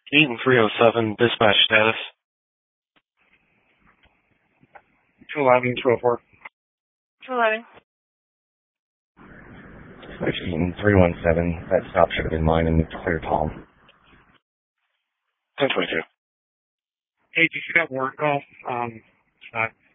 Eaton 307, dispatch status. 211, 204. 211. Dispatch Eaton 317, that stop should have been mine in Clear Palm. 1022. Hey, did you see that warrant call? It's not